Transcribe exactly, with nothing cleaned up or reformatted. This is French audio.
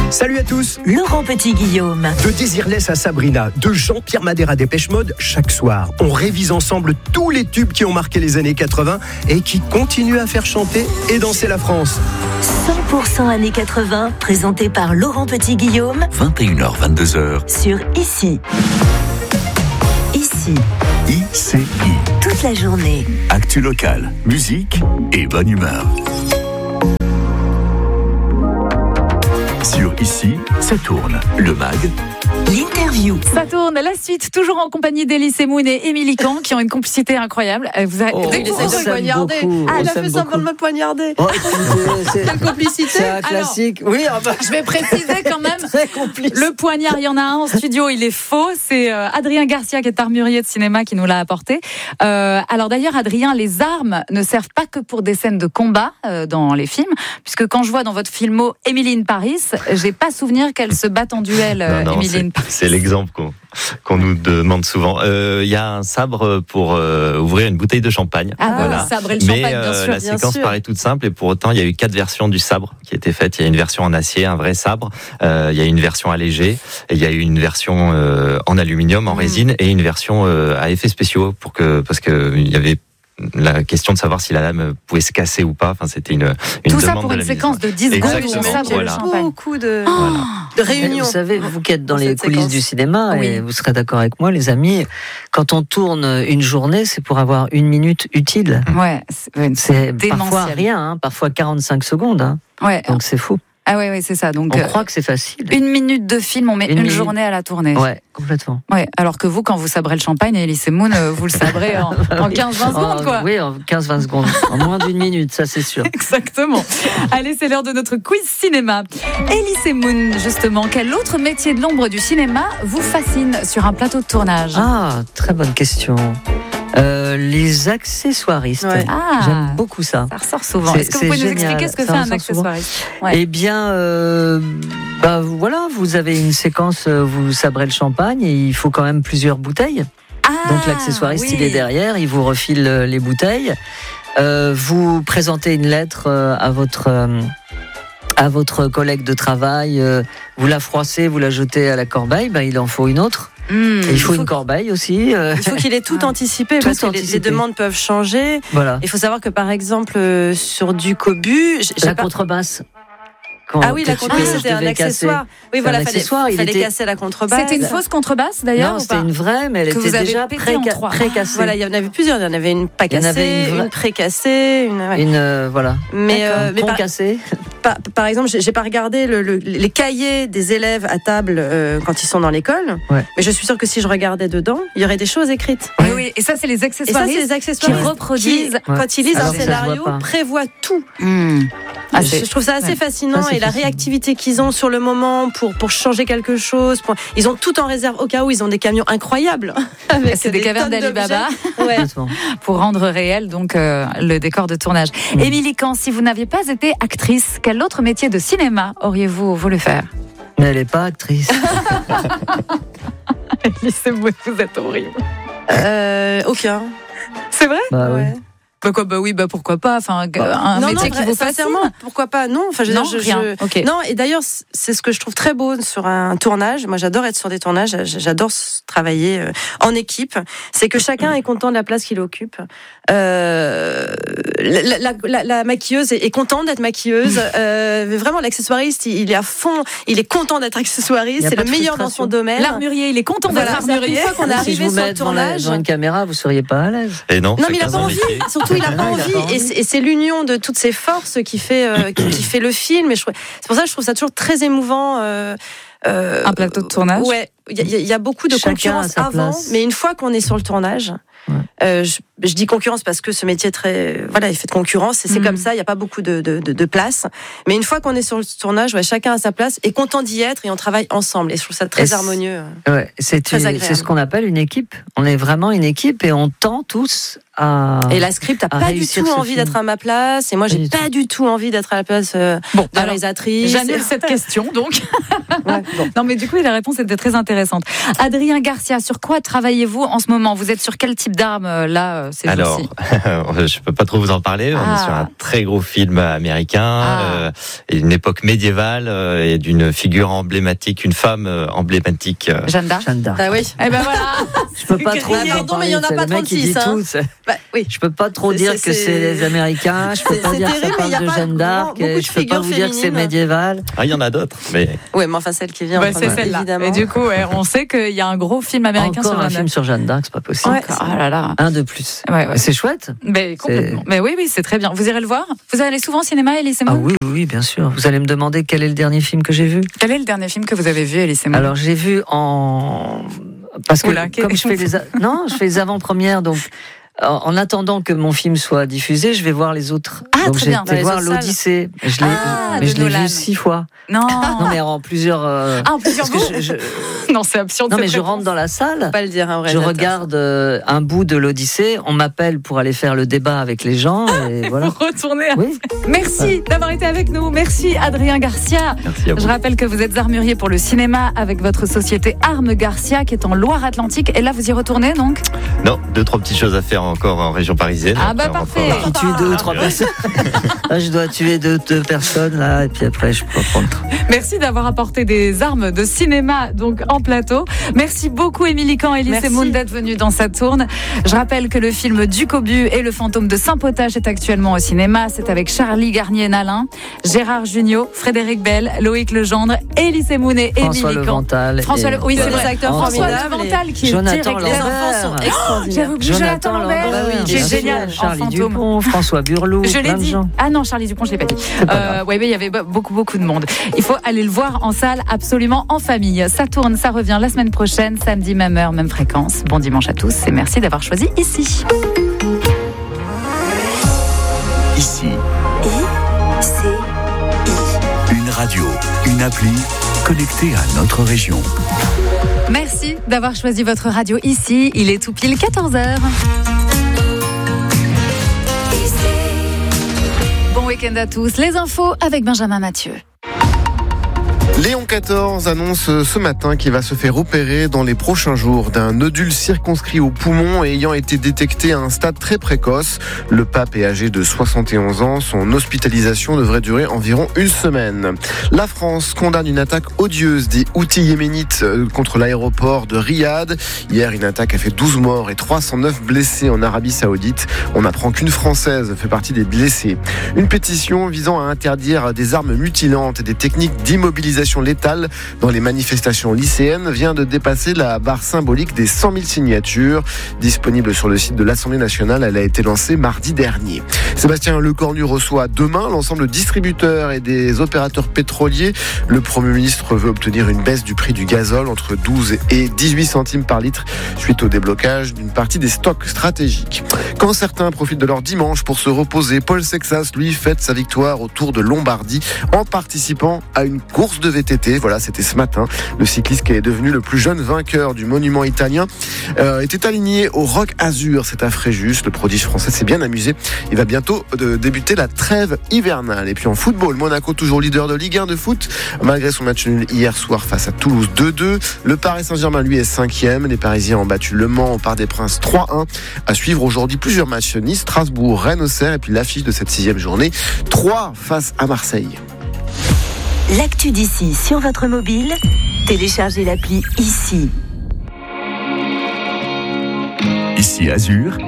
Salut à tous. Laurent Petit-Guillaume. De Désirless à Sabrina, de Jean-Pierre Madère à Dépêche Mode, chaque soir, on révise ensemble tous les tubes qui ont marqué les années quatre-vingts et qui continuent à faire chanter et danser la France. cent pour cent années quatre-vingts, présenté par Laurent Petit-Guillaume. vingt et une heures, vingt-deux heures. Sur Ici. Ici. I C I. Toute la journée. Actu locale, musique et bonne humeur. Sur Ici, ça tourne. Le mag. L'interview. Ça tourne, la suite, toujours en compagnie d'Elysée Moon et Émilie Kahn, qui ont une complicité incroyable. Vous avez... Oh, Dès que on vous- s'aime poignarder. beaucoup, Ah, on il a s'aime fait semblant beaucoup. de me poignarder. Oh, écoutez, c'est, Quelle complicité. c'est un Alors, classique. Oui, ah bah, Je vais préciser quand même. très complice. Le poignard, il y en a un en studio, il est faux. C'est euh, Adrien Garcia, qui est armurier de cinéma, qui nous l'a apporté. Euh, alors d'ailleurs, Adrien, les armes ne servent pas que pour des scènes de combat euh, dans les films, puisque quand je vois dans votre filmo Emily in Paris, j'ai pas souvenir qu'elle se batte en duel, euh, Non, non, Emily c'est, in Paris. c'est l'exemple qu'on, qu'on nous demande souvent. Il euh, y a un sabre pour euh, ouvrir une bouteille de champagne. Ah, Voilà. voilà, sabre et le Mais champagne, bien euh, sûr. la bien séquence sûr. paraît toute simple et pour autant il y a eu quatre versions du sabre qui étaient faites. Il y a une version en acier, un vrai sabre. Euh, Il y a une version allégée et il y a eu une version euh, en aluminium, en Mm. résine et une version euh, à effets spéciaux pour que parce que il y avait la question de savoir si la lame pouvait se casser ou pas. Enfin, c'était une, une Tout ça demande pour de une la mise. séquence de dix secondes où on Exactement, sabre voilà. le champagne. Beaucoup de, Voilà. de Mais réunions. vous savez, vous qui êtes dans Dans les cette coulisses séquence. du cinéma, Oui. et vous serez d'accord avec moi, les amis, quand on tourne une journée, c'est pour avoir une minute utile. Ouais, c'est, ouais, C'est démentiel. parfois rien, hein, parfois quarante-cinq secondes. Hein, ouais. donc c'est fou. Ah ouais, ouais, c'est ça. Donc On euh, croit que c'est facile. une minute de film, on met Une une, minute. journée à la tournée. Ouais, complètement. Ouais, alors que vous, quand vous sabrez le champagne, et Elysée Moon, euh, vous le sabrez en, en quinze vingt secondes, En- quoi. Oui, en quinze vingt secondes. En moins d'une minute, ça c'est sûr. Exactement. Allez, c'est l'heure de notre quiz cinéma. Elysée Moon, justement, quel autre métier de l'ombre du cinéma vous fascine sur un plateau de tournage? Ah, très bonne question. Euh, les accessoiristes. Ouais. Ah, J'aime beaucoup ça. ça ressort souvent. C'est- Est-ce que vous c'est pouvez nous génial. expliquer ce que Ça fait un ressort souvent. accessoiriste? Ouais. Eh bien, euh, bah voilà, vous avez une séquence, euh, vous sabrez le champagne et il faut quand même plusieurs bouteilles. Ah, Donc l'accessoiriste, oui. il est derrière, il vous refile euh, les bouteilles. Euh, vous présentez une lettre euh, à votre euh, à votre collègue de travail. euh, vous la froissez, vous la jetez à la corbeille. Ben, il en faut une autre. Mmh. Et il faut faut une corbeille aussi. euh, Il faut qu'il ait tout Ah. anticipé Tout parce que les- les, anticipé. demandes peuvent changer. voilà. Il faut savoir que par exemple euh, sur du cobu, j- j'ai La pas- contrebasse. Quand- ah oui, la que tu- contrebasse que je c'était un devais casser. accessoire. Oui C'est voilà, un fallait, accessoire, il fallait était- casser la contrebasse. C'était une fausse contrebasse, d'ailleurs, Non, ou c'était pas? une vraie, mais elle Que était vous avez déjà pété pré- en trois. précassée. Voilà, il y en avait plusieurs. Il y en avait une pas Il y en avait cassée, une une, vraie- pré-cassée, une. ouais. Une euh, voilà. Mais, D'accord. euh, mais Pont par, cassé. par, par exemple, j'ai j'ai pas regardé le, le- les cahiers des élèves à table euh, quand ils sont dans l'école. Ouais. Mais je suis sûre que si je regardais dedans, il y aurait des choses écrites. Oui, oui. Et ça, c'est les Et ça, accessoiristes c'est les accessoires qui reproduisent. qui, quand ils lisent Alors un que ça se voit scénario, pas. prévoient tout. Mmh. Ah, je, c'est- je trouve ça assez ouais. fascinant Ça, c'est et la fascinant. réactivité qu'ils ont sur le moment pour, pour changer quelque chose. Pour- ils ont tout en réserve au cas où ils ont des camions incroyables. Avec C'est des cavernes tonnes d'Alibaba d'objets. Ouais. Complètement. pour rendre réel donc euh, le décor de tournage. Mmh. Émilie Kahn, si vous n'aviez pas été actrice, quel autre métier de cinéma auriez-vous voulu faire? Mais elle n'est pas actrice. Elysée Moon, vous êtes horrible. Euh, aucun. C'est vrai? Bah oui. Ouais. Bah quoi, bah oui, bah pourquoi pas. Enfin, un non, métier non, qui vous sincèrement, fascine. pourquoi pas? Non, enfin, je veux Non, dire, je- rien. je- Ok. Non, et d'ailleurs, c'est ce que je trouve très beau sur un tournage. Moi, j'adore être sur des tournages. J'adore travailler euh, en équipe. C'est que chacun est content de la place qu'il occupe. Euh, la, la, la, la maquilleuse est, est contente d'être maquilleuse. Euh, mais vraiment, l'accessoiriste, il, il est à fond. Il est content d'être Il accessoiriste. y a C'est pas le de meilleur dans frustration. son domaine. L'armurier, il est content Voilà, d'être c'est-à-dire armurier. qu'une fois qu'on est Si je arrivé vous sur le mets devant, la- tournage. devant une caméra, vous seriez pas à l'aise. Et non, Non, c'est mais il a quinze pas ans de envie. métier. Surtout, il a pas Non, il a envie. pas envie. Et c'est- Et c'est l'union de toutes ces forces qui fait, euh, qui, qui fait le film. Et je trouve- c'est pour ça que je trouve ça toujours très émouvant. Euh, euh, Un plateau de tournage. Ouais, il y, a- il y a beaucoup de Chacun concurrence à sa avant, place. mais une fois qu'on est sur le tournage, Ouais. euh, je, je dis concurrence parce que ce métier est très, voilà, il fait de concurrence et c'est Mhm. comme ça. Il n'y a pas beaucoup de, de, de, de place. Mais une fois qu'on est sur le tournage, ouais, chacun a sa place et content d'y être et on travaille ensemble. Et je trouve ça très Est-ce- harmonieux. Ouais, c'est Très une- agréable. c'est ce qu'on appelle une équipe. On est vraiment une équipe et on tend tous à. Et la script a à pas du réussir tout ce envie film. d'être à ma place et moi Pas j'ai du pas du tout envie d'être à la place euh, Bon, de la alors, réalisatrice. j'annule cette question, donc. Ouais, bon. Non, mais du coup, la réponse était très intéressante. Adrien Garcia, sur quoi travaillez-vous en ce moment? Vous êtes sur quel type d'armes là ces Alors, jours-ci? je peux pas trop vous en parler. Ah. On est sur un très gros film américain, Ah. euh, et une époque médiévale euh, et d'une figure emblématique, une femme euh, emblématique. euh. Jeanne d'Arc. Jeanne d'Arc. Ah oui. Eh ben voilà. Je peux pas trop. Ah, vous en pardon, mais il y en a parler, pas c'est le mec qui trente-six, dit hein. tout, c'est- Bah, oui. Je peux pas trop C'est- dire c'est- que c'est les Américains. Je peux c'est- pas c'est dire que ça terrible, mais il y a parle de pas Jeanne d'Arc. beaucoup de et Je peux pas figures vous dire que c'est féminines. médiéval. Ah, il y en a d'autres, mais Ouais, mais enfin celle qui vient. Ouais, enfin, c'est celle-là. évidemment. Et du coup, ouais, on sait qu'il y a un gros film américain Encore sur un Jeanne film d'Arc. sur Jeanne d'Arc, c'est pas possible. Ouais. Ah là là. Un de plus. Ouais, ouais. C'est chouette. Mais complètement. Mais oui, oui, c'est très bien. Vous irez le voir? Vous allez souvent au cinéma, Elise et Ah Moon? oui, oui, bien sûr. Vous allez me demander quel est le dernier film que j'ai vu. Quel est le dernier film que vous avez vu, Elise et Moon? Alors j'ai vu en parce que Oula, quel- comme je fais les a- non, je fais les avant-premières donc. En en attendant que mon film soit diffusé, je vais voir les autres. Ah, donc très j'ai bien, dans été les voir autres salles. l'Odyssée. Je l'ai, Ah, mais de je l'ai Nolan. vu six fois. Non. Non, mais en plusieurs. euh, Ah, en plusieurs parce que bouts. je- je- Non, c'est absurde. Non, mais cette je réponse. rentre dans la salle. Faut pas le dire, un vrai. Je regarde euh, un bout de l'Odyssée. On m'appelle pour aller faire le débat avec les gens. Et voilà. Vous retournez. Oui. Merci d'avoir été avec nous. Merci, Adrien Garcia. merci à vous. Je rappelle que vous êtes armurier pour le cinéma avec votre société Armes Garcia qui est en Loire-Atlantique. Et là, vous y retournez donc? Non, deux, trois petites choses à faire encore en région parisienne. Ah, bah, Après, on parfait. rentre- Qui tue deux ou trois personnes. Là, je dois tuer deux, deux personnes là, et puis après, je peux prendre. Merci d'avoir apporté des armes de cinéma donc en plateau. Merci beaucoup Émilie Kahn et Elise Merci. Moon d'être venus dans Saturne. Je rappelle que le film Du Cobu et le fantôme de Saint-Potage est actuellement au cinéma. C'est avec Charlie Garnier-Nalin, Gérard Jugnot, Frédéric Bell, Loïc Legendre, Elise Moon et François Émilie Kahn. Levental. François et- Le... Oui, c'est Des vrai. acteurs François formidables Levental qui est Jonathan direct- Les Lambert. enfants sont extraordinaires. J'avais oublié Jonathan Lambert, Lambert, qui est bien sûr, génial en Charlie fantôme. Dupont, François Burlou, Je l'ai plein de dit. gens. Ah non, Charlie Dupont, je l'ai pas dit. pas Euh, ouais, mais il y avait beaucoup, beaucoup de monde. Il faut aller le voir en salle, absolument en famille. Ça tourne, ça revient la semaine prochaine, samedi, même heure, même fréquence. Bon dimanche à tous et merci d'avoir choisi ici. Ici, I, C, I. une radio, une appli connectée à notre région. Merci d'avoir choisi votre radio ici. Il est tout pile quatorze heures. Bon week-end à tous. Les infos avec Benjamin Mathieu. Léon quatorze annonce ce matin qu'il va se faire opérer dans les prochains jours d'un nodule circonscrit au poumon et ayant été détecté à un stade très précoce. Le pape est âgé de soixante et onze ans. Son hospitalisation devrait durer environ une semaine. La France condamne une attaque odieuse des Houthis yéménites contre l'aéroport de Riyad. Hier, une attaque a fait douze morts et trois cent neuf blessés en Arabie Saoudite. On apprend qu'une Française fait partie des blessés. Une pétition visant à interdire des armes mutilantes et des techniques d'immobilisation létale dans les manifestations lycéennes vient de dépasser la barre symbolique des cent mille signatures. Disponible sur le site de l'Assemblée nationale, elle a été lancée mardi dernier. Sébastien Lecornu reçoit demain l'ensemble des distributeurs et des opérateurs pétroliers. Le Premier ministre veut obtenir une baisse du prix du gazole entre douze et dix-huit centimes par litre suite au déblocage d'une partie des stocks stratégiques. Quand certains profitent de leur dimanche pour se reposer, Paul Sexas, lui, fête sa victoire au Tour de Lombardie en participant à une course de V T T. Voilà, c'était ce matin. Le cycliste qui est devenu le plus jeune vainqueur du monument italien euh, était aligné au Roc Azur. C'est à Fréjus. Le prodige français s'est bien amusé. Il va bientôt de débuter la trêve hivernale. Et puis en football, Monaco toujours leader de Ligue un de foot. Malgré son match nul hier soir face à Toulouse deux deux. Le Paris Saint-Germain, lui, est cinquième. Les Parisiens ont battu Le Mans au Parc des Princes trois un. À suivre aujourd'hui plusieurs matchs. Nice, Strasbourg, Rennes, Auxerre. Et puis l'affiche de cette sixième journée. trois face à Marseille. L'actu d'ici sur votre mobile, téléchargez l'appli Ici. Ici Azur,